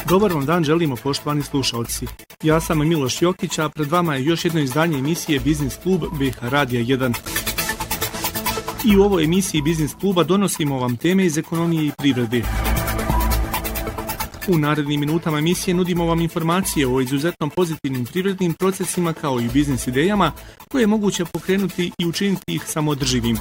Dobar vam dan želimo, poštovani slušalci. Ja sam Miloš Jokić, a pred vama je još jedno izdanje emisije Biznis klub BiH Radija 1. I u ovoj emisiji Biznis kluba donosimo vam teme iz ekonomije i privrede. U narednim minutama emisije nudimo vam informacije o izuzetno pozitivnim privrednim procesima kao i biznis idejama koje je moguće pokrenuti i učiniti ih samoodrživim.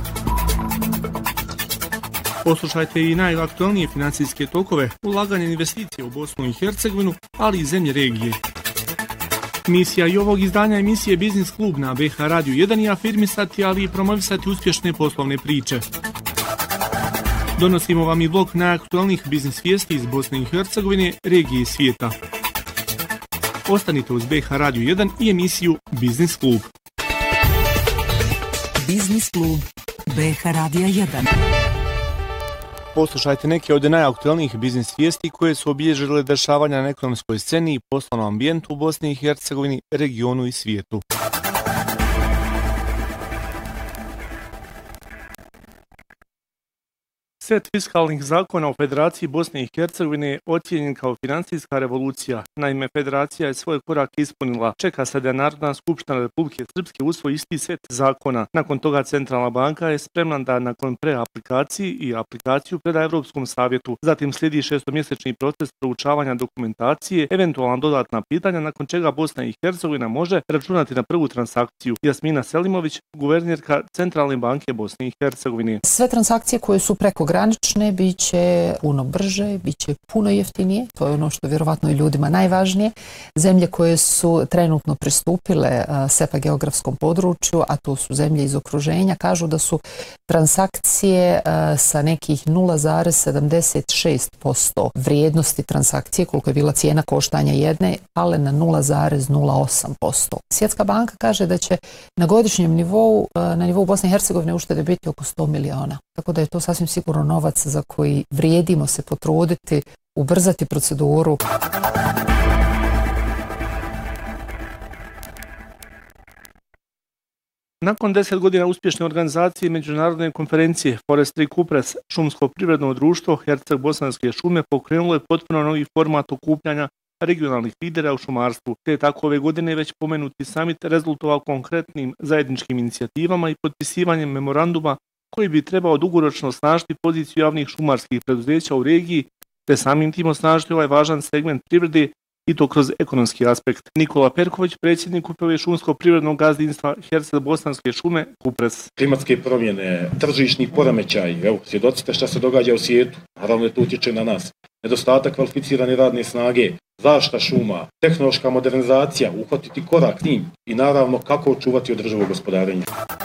Poslušajte i najaktualnije financijske tokove, ulaganje investicije u Bosnu i Hercegovinu, ali i zemlje regije. Misija i ovog izdanja emisije Biznis klub na BiH Radiju 1 je afirmisati, ali i promovisati uspješne poslovne priče. Donosimo vam i blok najaktualnijih biznis vijesti iz Bosne i Hercegovine, regije i svijeta. Ostanite uz BiH Radiju 1 i emisiju Biznis klub. Biznis klub BiH Radija 1. Poslušajte neke od najaktualnijih biznis vijesti koje su obilježile dešavanja na ekonomskoj sceni i poslovnom ambijentu u Bosni i Hercegovini, regionu i svijetu. Set fiskalnih zakona u Federaciji Bosne i Hercegovine je ocijenjen kao financijska revolucija. Naime, Federacija je svoj korak ispunila. Čeka se da Narodna skupština Republike Srpske usvoji isti set zakona. Nakon toga Centralna banka je spremna da nakon preaplikacije i aplikaciju preda Evropskom savjetu. Zatim slijedi šestomjesečni proces proučavanja dokumentacije, eventualna dodatna pitanja, nakon čega Bosna i Hercegovina može računati na prvu transakciju. Jasmina Selimović, guvernjerka Centralne banke Bosne i Hercegovine. Sve transakcije koje su prekogranične bit će puno brže, bit će puno jeftinije, to je ono što vjerovatno i ljudima najvažnije. Zemlje koje su trenutno pristupile SEPA geografskom području, a to su zemlje iz okruženja, kažu da su transakcije sa nekih 0,76% vrijednosti transakcije, koliko je bila cijena koštanja jedne, pale na 0,08%. Svjetska banka kaže da će na godišnjem nivou, na nivou Bosne i Hercegovine uštede biti oko 100 miliona. Tako da je to sasvim sigurno novac za koji vrijedimo se potruditi, ubrzati proceduru. Nakon 10 godina uspješne organizacije međunarodne konferencije Forestry Kupres, šumsko privredno društvo Herceg-Bosanske šume pokrenulo je potpuno novi format okupljanja regionalnih lidera u šumarstvu, te tako ove godine već pomenuti summit rezultovao konkretnim zajedničkim inicijativama i potpisivanjem memoranduma koji bi trebao dugoročno osnažiti poziciju javnih šumarskih preduzeća u regiji, te samim tim osnažiti ovaj važan segment privrede i to kroz ekonomski aspekt. Nikola Perković, predsjednik Uprave šumsko-privrednog gazdinstva Herceg-Bosanske šume Kupres. Klimatske promjene, tržišni poremećaj, evo, svjedocite šta se događa u svijetu, naravno to utječe na nas. Nedostatak kvalificirane radne snage, zaštita šuma, tehnološka modernizacija, uhvatiti korak s njim i naravno kako očuvati održivo gospodarenje.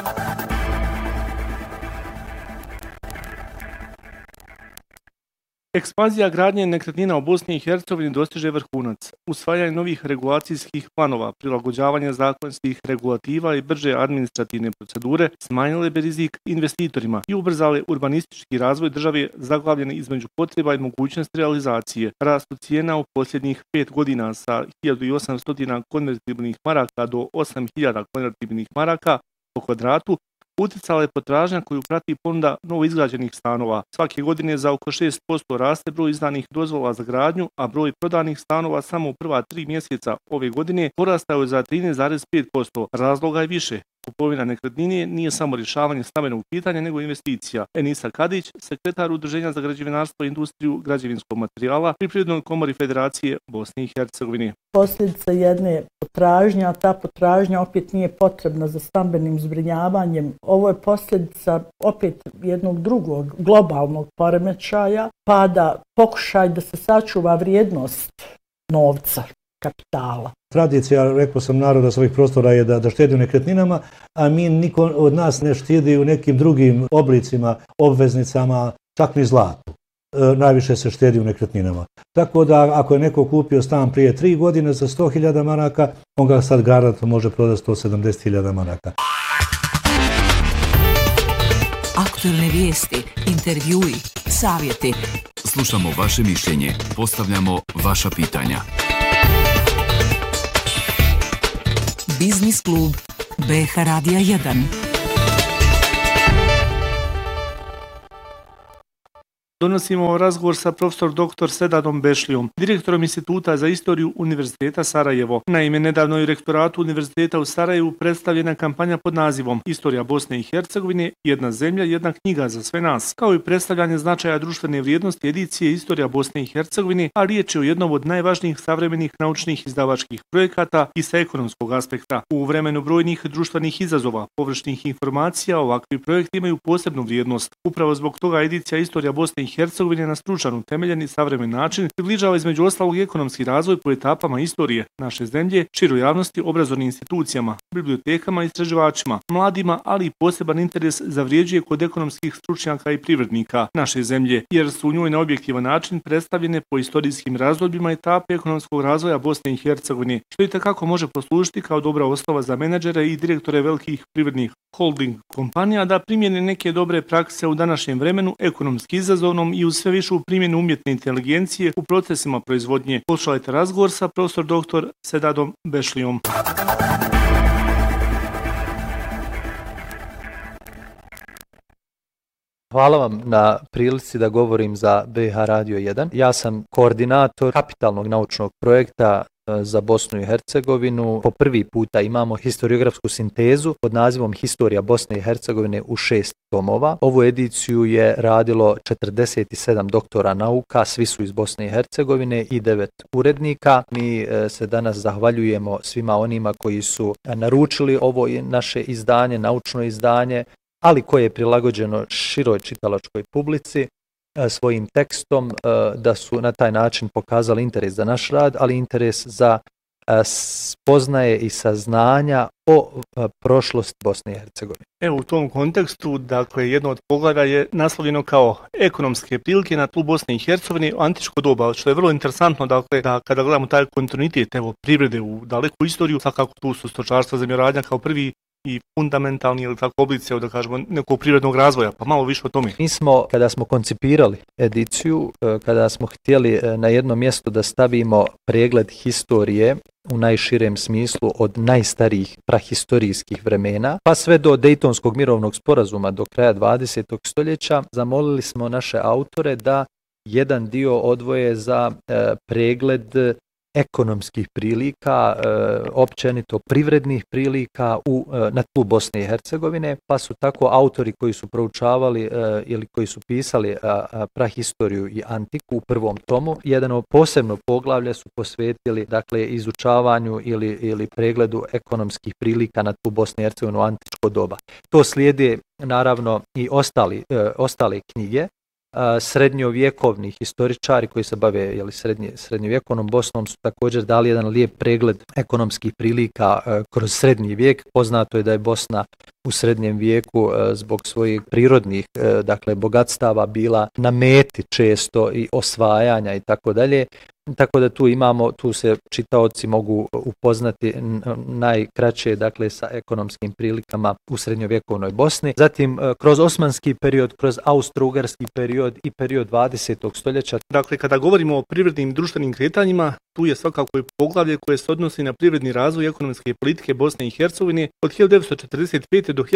Ekspanzija gradnje nekretnina u Bosni i Hercegovini dostiže vrhunac. Usvajanje novih regulacijskih planova, prilagođavanje zakonskih regulativa i brže administrativne procedure smanjile bi rizik investitorima i ubrzale urbanistički razvoj države zaglavljene između potreba i mogućnosti realizacije. Rastu cijena u posljednjih 5 godina sa 1800 konvertibilnih maraka do 8000 konvertibilnih maraka po kvadratu utjecala je potražnja koju prati ponuda novoizgrađenih stanova. Svake godine za oko 6% raste broj izdanih dozvola za gradnju, a broj prodanih stanova samo u prva 3 mjeseca ove godine porastao je za 13,5%. Razloga je više. Kupovina nekretnine nije samo rješavanje stambenog pitanja, nego investicija. Enisa Kadić, sekretar Udruženja za građevinarstvo i industriju građevinskog materijala pri Privrednoj komori Federacije Bosne i Hercegovine. Posljedica jedne potražnje, a ta potražnja opet nije potrebna za stambenim zbrinjavanjem. Ovo je posljedica opet jednog drugog globalnog poremećaja, pada pokušaj da se sačuva vrijednost novca, kapitala. Tradicija, rekao sam, naroda svojih prostora je da štedi u nekretninama, a niko od nas ne štedi u nekim drugim oblicima, obveznicama, čak ni zlatu. Najviše se štedi u nekretninama. Tako da ako je neko kupio stan prije 3 godine za 100.000 maraka, on ga sad garantno može prodati 170.000 maraka. Aktualne vijesti, intervjui, savjeti. Slušamo vaše mišljenje, postavljamo vaša pitanja. Biznis klub BiH Radija 1. Donosimo razgovor sa profesor dr. Sedadom Bešlijom, direktorom Instituta za istoriju Univerziteta Sarajevo. Naime, nedavno je u rektoratu Univerziteta u Sarajevu predstavljena kampanja pod nazivom Istorija Bosne i Hercegovine, jedna zemlja, jedna knjiga za sve nas, kao i predstavljanje značaja društvene vrijednosti edicije Istorija Bosne i Hercegovine, a riječ je o jednom od najvažnijih savremenih naučnih izdavačkih projekata i sa ekonomskog aspekta. U vremenu brojnih društvenih izazova, površnih informacija, ovakvi projekti imaju posebnu vrijednost. Upravo zbog toga edicija Istorija Bosne i Hercegovine na stručan, utemeljen i savremen način približava između ostalog i ekonomski razvoj po etapama istorije naše zemlje, široj javnosti, obrazovnim institucijama, bibliotekama i istraživačima, mladima, ali i poseban interes zavrijeđuje kod ekonomskih stručnjaka i privrednika naše zemlje, jer su u njoj na objektivan način predstavljene po istorijskim razdobljima etape ekonomskog razvoja Bosne i Hercegovine, što i takako može poslužiti kao dobra osnova za menadžere i direktore velikih privrednih holding kompanija da primjene neke dobre prakse u današnjem vremenu ekonomski izazovnom i uz sve višu primjenu umjetne inteligencije u procesima proizvodnje. Poslušajte razgovor sa profesor dr. Sedadom Bešlijom. Hvala vam na prilici da govorim za BiH Radio 1. Ja sam koordinator kapitalnog naučnog projekta za Bosnu i Hercegovinu. Po prvi puta imamo historiografsku sintezu pod nazivom Historija Bosne i Hercegovine u 6 tomova. Ovu ediciju je radilo 47 doktora nauka, svi su iz Bosne i Hercegovine i 9 urednika. Mi se danas zahvaljujemo svima onima koji su naručili ovo naše izdanje, naučno izdanje, ali koje je prilagođeno široj čitalačkoj publici svojim tekstom, da su na taj način pokazali interes za naš rad, ali interes za spoznaje i saznanja o prošlosti Bosne i Hercegovine. Evo u tom kontekstu, dakle, jedno od poglavlja je naslovljeno kao ekonomske prilike na tlu Bosne i Hercegovine u antičko doba, što je vrlo interesantno, dakle, da kada gledamo taj kontinuitet privrede u daleku istoriju, svakako tu su stočarstvo, zemljoradnja kao prvi i fundamentalni ili tako oblici, da kažemo, nekog privrednog razvoja, pa malo više o tome. Mi smo, kada smo koncipirali ediciju, kada smo htjeli na jedno mjesto da stavimo pregled historije u najširem smislu od najstarijih prahistorijskih vremena, pa sve do Dejtonskog mirovnog sporazuma do kraja 20. stoljeća, zamolili smo naše autore da jedan dio odvoje za pregled ekonomskih prilika, općenito privrednih prilika na tlu Bosne i Hercegovine, pa su tako autori koji su proučavali ili koji su pisali prahistoriju i antiku u prvom tomu, jedno posebno poglavlje su posvetili, dakle, izučavanju ili pregledu ekonomskih prilika na tlu Bosne i Hercegovine u antičko doba. To slijede naravno i ostale knjige. Srednjovjekovni historičari koji se bave srednjovjekovnom Bosnom su također dali jedan lijep pregled ekonomskih prilika kroz srednji vijek. Poznato je da je Bosna u srednjem vijeku zbog svojih prirodnih, dakle, bogatstava bila na meti često i osvajanja i tako dalje. Tako da tu se čitaoci mogu upoznati najkraće, dakle, sa ekonomskim prilikama u srednjovjekovnoj Bosni. Zatim kroz osmanski period, kroz austro-ugarski period i period 20. stoljeća. Dakle, kada govorimo o privrednim i društvenim kretanjima, tu je svakako i poglavlje koje se odnosi na privredni razvoj ekonomske politike Bosne i Hercegovine od 1945. do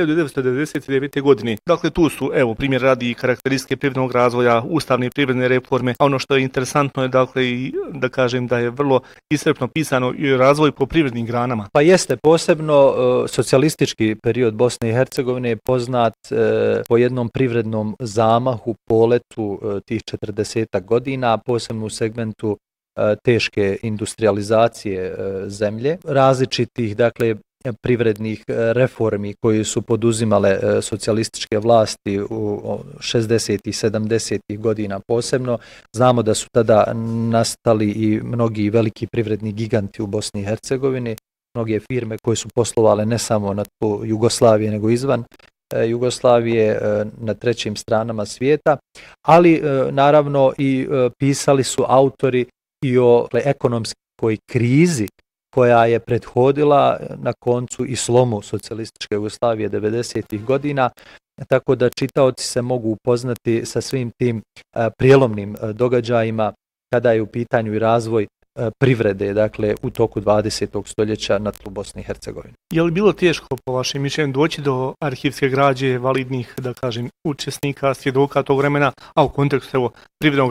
1999. godine. Dakle, tu su, evo, primjer radi i karakteristike privrednog razvoja, ustavne privredne reforme, a ono što je interesantno je, dakle, i da kažem da je vrlo iscrpno pisano i razvoj po privrednim granama. Pa jeste, posebno socijalistički period Bosne i Hercegovine je poznat po jednom privrednom zamahu, poletu tih 40 godina, posebno u segmentu teške industrializacije zemlje, različitih, dakle, privrednih reformi koji su poduzimale socijalističke vlasti u 60. i 70. godina posebno. Znamo da su tada nastali i mnogi veliki privredni giganti u Bosni i Hercegovini, mnoge firme koje su poslovale ne samo na tlu Jugoslavije nego izvan Jugoslavije na trećim stranama svijeta, ali naravno i pisali su autori i o ekonomskoj krizi koja je prethodila na koncu i slomu socijalističke Jugoslavije 90. godina, tako da čitaoci se mogu upoznati sa svim tim prijelomnim događajima kada je u pitanju i razvoj privrede, dakle, u toku 20. stoljeća na tlu Bosne i Hercegovine. Je li bilo teško, po vašem mišljenju, doći do arhivske građe validnih, da kažem, učesnika, svjedoka tog vremena, a u kontekstu privrednog